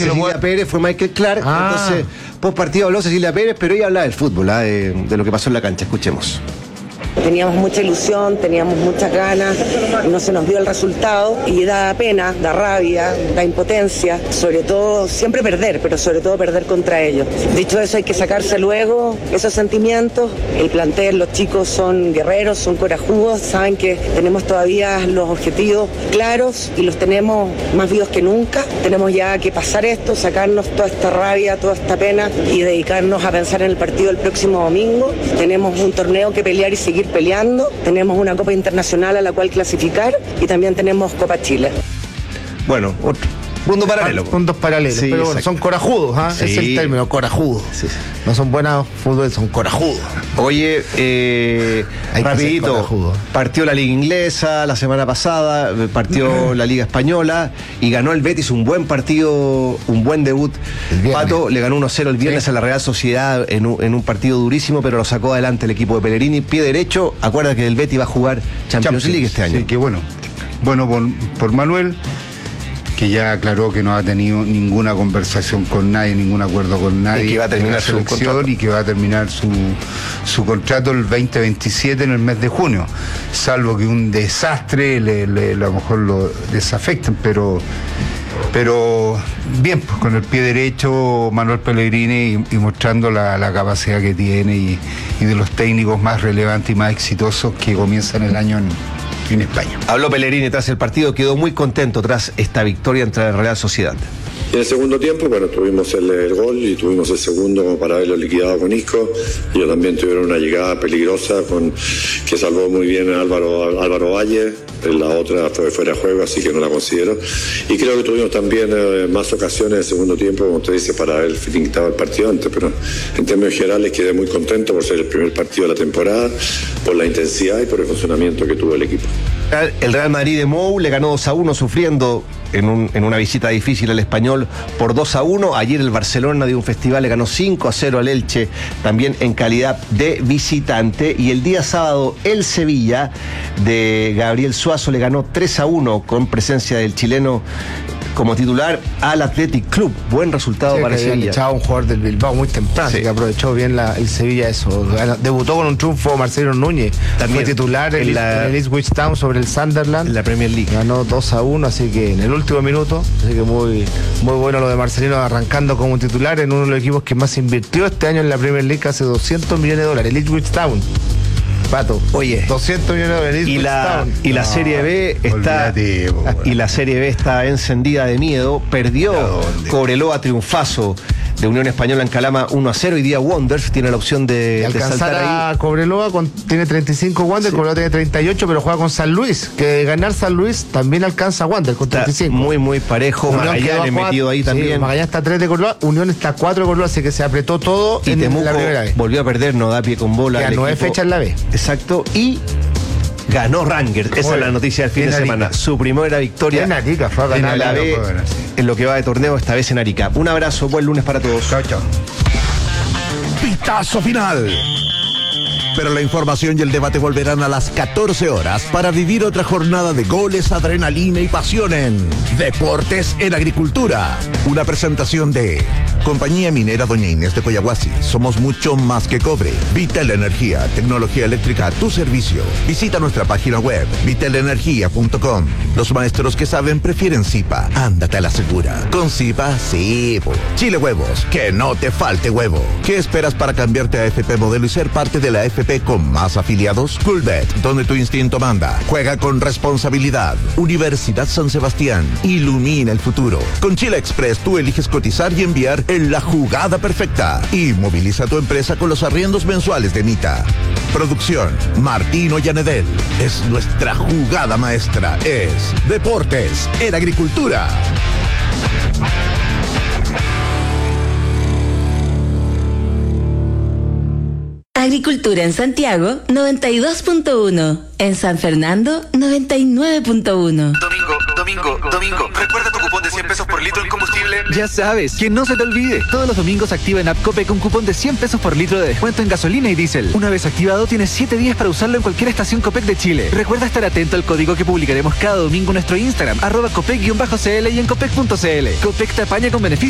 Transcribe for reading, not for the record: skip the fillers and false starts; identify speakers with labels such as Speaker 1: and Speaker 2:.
Speaker 1: Cecilia Pérez, fue Michael Clark. Entonces, post partido habló Cecilia Pérez, pero ella hablaba del fútbol, de lo que pasó en la cancha. Escuchemos.
Speaker 2: Teníamos mucha ilusión, teníamos muchas ganas, no se nos dio el resultado y da pena, da rabia, da impotencia, sobre todo siempre perder, pero sobre todo perder contra ellos. Dicho eso, hay que sacarse luego esos sentimientos. El plantel, los chicos son guerreros, son corajudos, saben que tenemos todavía los objetivos claros y los tenemos más vivos que nunca. Tenemos ya que pasar esto, sacarnos toda esta rabia, toda esta pena y dedicarnos a pensar en el partido del próximo domingo. Tenemos un torneo que pelear y seguir peleando, tenemos una Copa Internacional a la cual clasificar y también tenemos Copa Chile.
Speaker 1: Bueno, puntos paralelos.
Speaker 3: Puntos paralelos, sí, pero bueno, son corajudos, ¿eh? Sí. Es el término, corajudos. Sí. No son buenos fútbol, son corajudos.
Speaker 1: Oye, rapidito, partió la Liga Inglesa la semana pasada, partió la Liga Española y ganó el Betis un buen partido, un buen debut. Pato le ganó 1-0 el viernes a la Real Sociedad en un partido durísimo, pero lo sacó adelante el equipo de Pellegrini. Pie derecho, acuérdate que el Betis va a jugar Champions League este año.
Speaker 4: Sí, qué bueno. Bueno por Manuel, que ya aclaró que no ha tenido ninguna conversación con nadie, ningún acuerdo con nadie.
Speaker 1: Y que va a terminar su contrato.
Speaker 4: Y que va a terminar su contrato el 2027 en el mes de junio. Salvo que un desastre a lo mejor lo desafecten, pero bien, pues con el pie derecho Manuel Pellegrini y mostrando la capacidad que tiene y de los técnicos más relevantes y más exitosos que comienzan el año en España.
Speaker 1: Habló Pellegrini tras el partido, quedó muy contento tras esta victoria entre la Real Sociedad.
Speaker 5: En el segundo tiempo, bueno, tuvimos el gol y tuvimos el segundo como para haberlo liquidado con Isco. Ellos también tuvieron una llegada peligrosa que salvó muy bien a Álvaro Valle. La otra fue fuera de juego, así que no la considero. Y creo que tuvimos también más ocasiones en el segundo tiempo, como usted dice, para haber finiquitado el partido antes. Pero en términos generales quedé muy contento por ser el primer partido de la temporada, por la intensidad y por el funcionamiento que tuvo el equipo.
Speaker 1: El Real Madrid de Mou le ganó 2-1 sufriendo en una visita difícil al Español por 2-1. Ayer el Barcelona de un festival le ganó 5-0 al Elche, también en calidad de visitante. Y el día sábado el Sevilla de Gabriel Suazo le ganó 3-1 con presencia del chileno como titular al Athletic Club. Buen resultado para Sevilla.
Speaker 3: Habían echado a un jugador del Bilbao muy temprano, que aprovechó bien el Sevilla eso. Debutó con un triunfo Marcelo Núñez. También fue titular en el Ipswich Town sobre el Sunderland.
Speaker 1: En la Premier League.
Speaker 3: Ganó 2-1, así que en el último minuto. Así que muy bueno lo de Marcelino arrancando como titular en uno de los equipos que más invirtió este año en la Premier League, hace $200 millones. El Ipswich Town. Pato,
Speaker 1: oye,
Speaker 3: 200 millones de
Speaker 1: y la Serie B está y la Serie B está encendida de miedo. Perdió Cobreloa, triunfazo de Unión Española en Calama 1-0. Hoy día Wanderers tiene la opción de
Speaker 3: alcanzar
Speaker 1: saltar
Speaker 3: a Cobreloa, tiene 35 Wanderers, Cobreloa tiene 38, pero juega con San Luis, que ganar San Luis también alcanza a Wanderers con 35.
Speaker 1: Muy parejo. Magallanes metido ahí también.
Speaker 3: Magallanes está 3 de Cobreloa, Unión está 4 de Cobreloa, así que se apretó todo
Speaker 1: y
Speaker 3: en
Speaker 1: Temuco
Speaker 3: la primera vez.
Speaker 1: Volvió a perder, no da pie con bola.
Speaker 3: Ya 9 fechas en la B.
Speaker 1: Exacto, y ganó Rangers. Esa es la noticia del fin de semana. Su primera victoria
Speaker 3: en Arica, fue a ganar
Speaker 1: en la B, en lo que va de torneo, esta vez en Arica. Un abrazo, buen lunes para todos.
Speaker 4: Chao.
Speaker 6: Pitazo final. Pero la información y el debate volverán a las 14 horas para vivir otra jornada de goles, adrenalina y pasión en Deportes en Agricultura. Una presentación de Compañía Minera Doña Inés de Coyahuasi. Somos mucho más que cobre. Vital Energía, tecnología eléctrica a tu servicio. Visita nuestra página web, vitalenergia.com. Los maestros que saben prefieren Zipa. Ándate a la segura. Con Zipa, sí. Chile Huevos, que no te falte huevo. ¿Qué esperas para cambiarte a AFP Modelo y ser parte de la AFP con más afiliados? Coolbet, donde tu instinto manda. Juega con responsabilidad. Universidad San Sebastián, ilumina el futuro. Con Chile Express tú eliges cotizar y enviar en la jugada perfecta. Y moviliza tu empresa con los arriendos mensuales de Mita. Producción, Martino Llanedel. Es nuestra jugada maestra. Es Deportes en Agricultura.
Speaker 7: Agricultura en Santiago, 92.1. En San Fernando, 99.1.
Speaker 8: Domingo, ¿recuerda tu cupón de 100 pesos por litro en combustible? Ya sabes, que no se te olvide. Todos los domingos activa en App Copec un cupón de 100 pesos por litro de descuento en gasolina y diésel. Una vez activado, tienes 7 días para usarlo en cualquier estación Copec de Chile. Recuerda estar atento al código que publicaremos cada domingo en nuestro Instagram, @Copec_CL y en Copec.cl. Copec te apaña con beneficios.